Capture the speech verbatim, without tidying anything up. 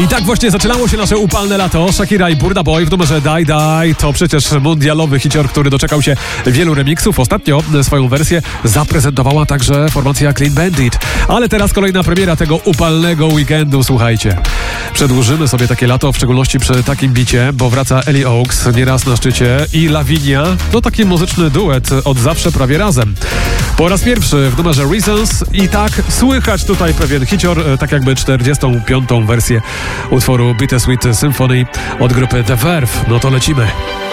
tak właśnie zaczynało się nasze upalne lato. Shakira i Burna Boy w numerze Die Die to przecież mundialowy hicior, który doczekał się wielu remiksów. Ostatnio swoją wersję zaprezentowała także formacja Clean Bandit. Ale teraz kolejna premiera tego upalnego weekendu, słuchajcie. Przedłużymy sobie takie lato, w szczególności przy takim bicie, bo wraca Ellie Oaks, nieraz na szczycie, i Lavinia. To taki muzyczny duet od zawsze prawie razem. Po raz pierwszy w numerze Reasons i tak słychać tutaj pewien hicior, tak jakby czterdziestą piątą wersję utworu Bittersweet Symphony od grupy The Verve. No to lecimy.